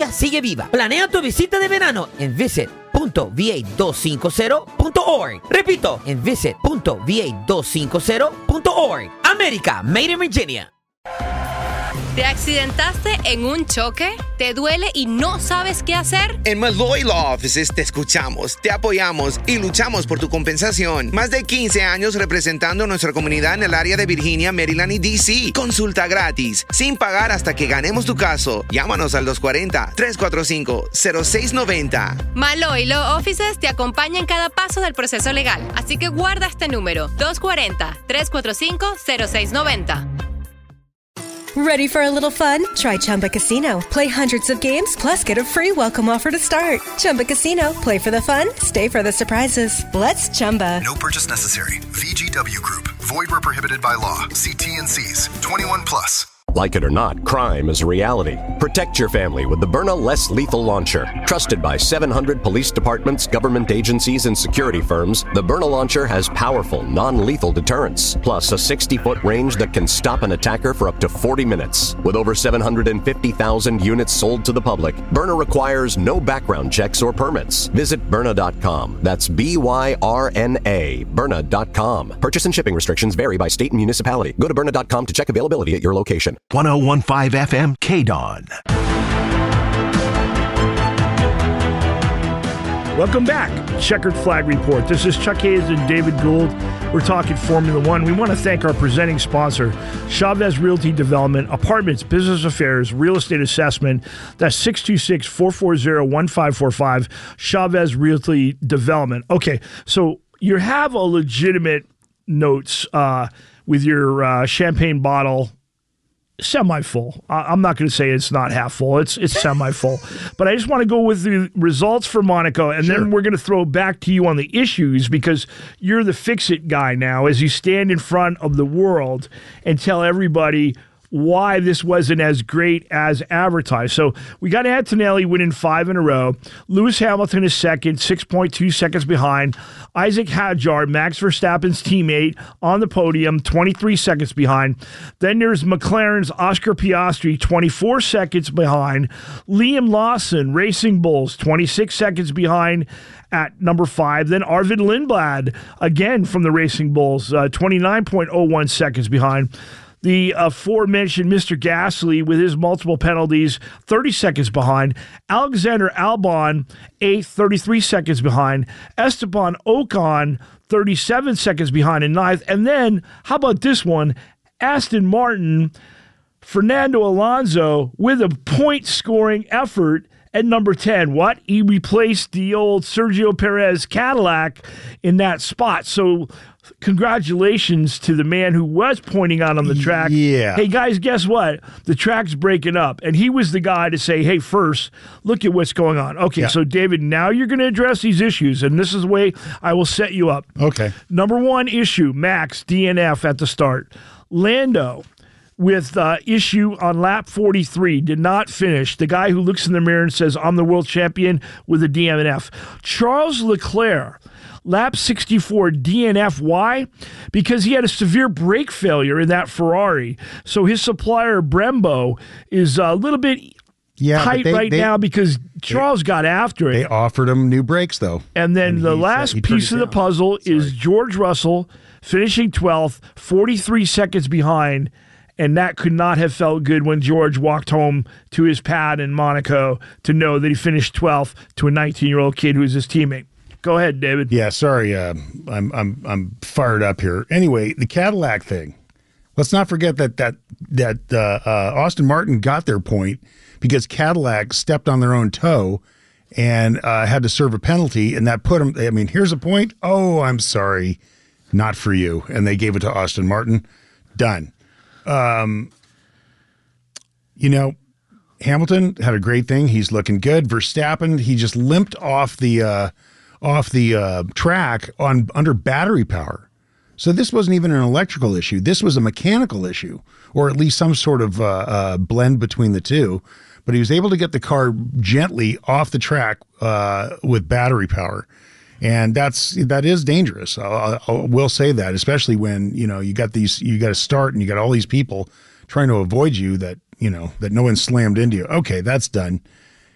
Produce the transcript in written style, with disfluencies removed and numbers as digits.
vida sigue viva. Planea tu visita de verano en visit.va250.org. Repito, en visit.va250.org. América, Made in Virginia. ¿Te accidentaste en un choque? ¿Te duele y no sabes qué hacer? En Malloy Law Offices te escuchamos, te apoyamos y luchamos por tu compensación. Más de 15 años representando a nuestra comunidad en el área de Virginia, Maryland y D.C. Consulta gratis, sin pagar hasta que ganemos tu caso. Llámanos al 240-345-0690. Malloy Law Offices te acompaña en cada paso del proceso legal. Así que guarda este número, 240-345-0690. Ready for a little fun? Try Chumba Casino. Play hundreds of games, plus get a free welcome offer to start. Chumba Casino. Play for the fun, stay for the surprises. Let's Chumba. No purchase necessary. VGW Group. Void where prohibited by law. See T&Cs. 21 plus. Like it or not, crime is a reality. Protect your family with the Byrna Less Lethal Launcher. Trusted by 700 police departments, government agencies, and security firms, the Byrna Launcher has powerful, non-lethal deterrence, plus a 60-foot range that can stop an attacker for up to 40 minutes. With over 750,000 units sold to the public, Byrna requires no background checks or permits. Visit Byrna.com. That's B-Y-R-N-A, Byrna.com. Purchase and shipping restrictions vary by state and municipality. Go to Byrna.com to check availability at your location. 1015 FM KDON. Welcome back. Checkered Flag Report. This is Chuck Hayes and David Gould. We're talking Formula One. We want to thank our presenting sponsor, Chavez Realty Development, Apartments, Business Affairs, Real Estate Assessment. That's 626-440-1545, Chavez Realty Development. Okay, so you have a legitimate notes with your champagne bottle semi-full. I'm not going to say it's not half full. It's semi-full. But I just want to go with the results for Monaco, and then we're going to throw back to you on the issues, because you're the fix-it guy now as you stand in front of the world and tell everybody why this wasn't as great as advertised. So we got Antonelli winning 5 in a row. Lewis Hamilton is second, 6.2 seconds behind. Isaac Hadjar, Max Verstappen's teammate, on the podium, 23 seconds behind. Then there's McLaren's Oscar Piastri, 24 seconds behind. Liam Lawson, Racing Bulls, 26 seconds behind at number 5. Then Arvid Lindblad, again from the Racing Bulls, 29.01 seconds behind. The aforementioned Mr. Gasly, with his multiple penalties, 30 seconds behind. Alexander Albon, 8th, 33 seconds behind. Esteban Ocon, 37 seconds behind in 9th. And then, how about this one? Aston Martin, Fernando Alonso, with a point-scoring effort at number 10. What? He replaced the old Sergio Perez Cadillac in that spot. So congratulations to the man who was pointing out on the track. Yeah. Hey, guys, guess what? The track's breaking up. And he was the guy to say, hey, first, look at what's going on. Okay, so, David, now you're going to address these issues, and this is the way I will set you up. Okay. Number 1 issue, Max, DNF at the start. Lando, with issue on lap 43, did not finish. The guy who looks in the mirror and says, I'm the world champion, with a DNF. Charles Leclerc, lap 64, DNF. Why? Because he had a severe brake failure in that Ferrari. So his supplier, Brembo, is a little bit tight now because Charles got after it. They offered him new brakes, though. And then the last piece of the puzzle is George Russell finishing 12th, 43 seconds behind. And that could not have felt good when George walked home to his pad in Monaco to know that he finished 12th to a 19-year-old kid who was his teammate. Go ahead, David. Yeah, sorry, I'm fired up here. Anyway, the Cadillac thing. Let's not forget that Aston Martin got their point because Cadillac stepped on their own toe and had to serve a penalty, and that put them. I mean, here's a point. Oh, I'm sorry, not for you, and they gave it to Aston Martin. Done. Hamilton had a great thing. He's looking good. Verstappen, he just limped off the track under battery power. So this wasn't even an electrical issue. This was a mechanical issue, or at least some sort of blend between the two. But he was able to get the car gently off the track with battery power. And that is dangerous. I will say that, especially when, you got to start and you got all these people trying to avoid you that no one slammed into you. Okay, that's done.